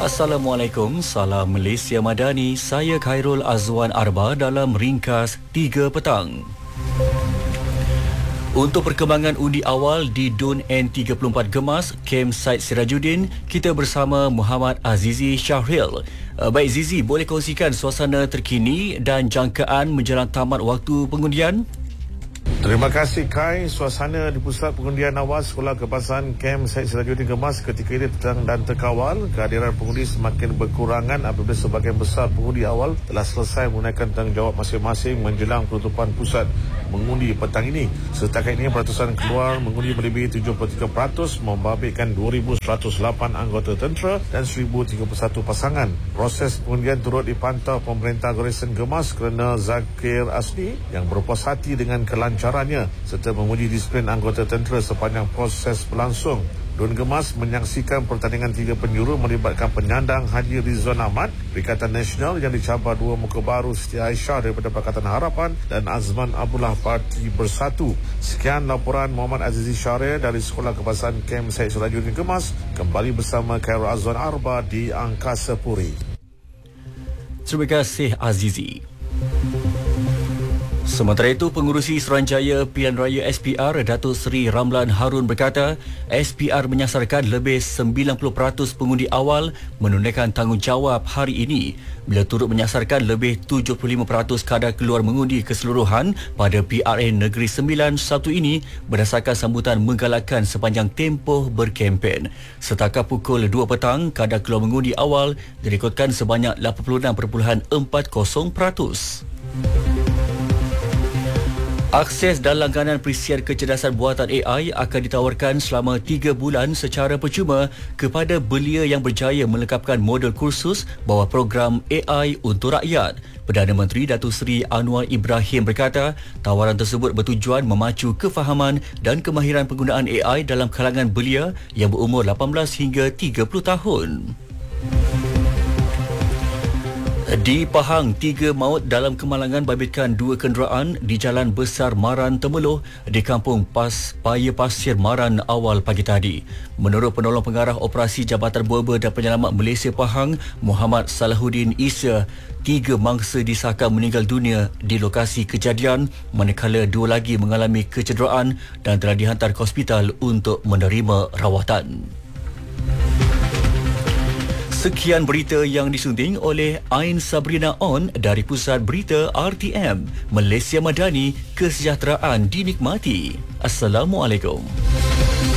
Assalamualaikum, salam Malaysia Madani. Saya Khairul Azwan Arba dalam ringkas 3 petang. Untuk perkembangan undi awal di DUN N34 Gemas, Kem Said Sirajuddin, kita bersama Muhammad Azizi Syahril. Baik Zizi, boleh kongsikan suasana terkini dan jangkaan menjelang tamat waktu pengundian? Terima kasih Kai. Suasana di pusat pengundian awal Sekolah Kebangsaan Kem Said Sirajuddin Gemas ketika ini tenang dan terkawal. Kehadiran pengundi semakin berkurangan apabila sebahagian besar pengundi awal telah selesai menunaikan tanggungjawab masing-masing menjelang penutupan pusat mengundi petang ini. Setakat ini peratusan keluar mengundi melebihi 73%, membabitkan 2,108 anggota tentera dan 1,031 pasangan. Proses pengundian turut dipantau pemerintah Garison Gemas kerana Zakir Asni yang berpuas hati dengan kelancarannya serta memuji disiplin anggota tentera sepanjang proses berlangsung. DUN Gemas menyaksikan pertandingan 3 penjuru melibatkan penyandang Haji Rizwan Ahmad, Perikatan Nasional yang dicabar 2 muka baru Siti Aisyah daripada Pakatan Harapan dan Azman Abdullah Parti Bersatu. Sekian laporan Muhammad Azizi Syahril dari Sekolah Kebangsaan Kem Said Sirajuddin Gemas, kembali bersama Khairul Azwan Arba di Angkasa Puri. Terima kasih Azizi. Sementara itu, Pengurusi Suruhanjaya Pilihan Raya SPR, Datuk Seri Ramlan Harun berkata, SPR menyasarkan lebih 90% pengundi awal menunaikan tanggungjawab hari ini bila turut menyasarkan lebih 75% kadar keluar mengundi keseluruhan pada PRN Negeri Sembilan Sabtu ini berdasarkan sambutan menggalakkan sepanjang tempoh berkempen. Setakat pukul 2 petang, kadar keluar mengundi awal direkodkan sebanyak 86.40%. Akses dan langganan perisian kecerdasan buatan AI akan ditawarkan selama 3 bulan secara percuma kepada belia yang berjaya melengkapkan modul kursus bawah program AI untuk rakyat. Perdana Menteri Datuk Seri Anwar Ibrahim berkata, tawaran tersebut bertujuan memacu kefahaman dan kemahiran penggunaan AI dalam kalangan belia yang berumur 18 hingga 30 tahun. Di Pahang, 3 maut dalam kemalangan babitkan 2 kenderaan di Jalan Besar Maran Temeloh di Kampung Paya Pasir Maran awal pagi tadi. Menurut penolong pengarah operasi Jabatan Buaba dan Penyelamat Malaysia Pahang, Muhammad Salahuddin Isa, 3 mangsa disahkan meninggal dunia di lokasi kejadian, manakala 2 lagi mengalami kecederaan dan telah dihantar ke hospital untuk menerima rawatan. Sekian berita yang disunting oleh Ain Sabrina On dari Pusat Berita RTM. Malaysia Madani, kesejahteraan dinikmati. Assalamualaikum.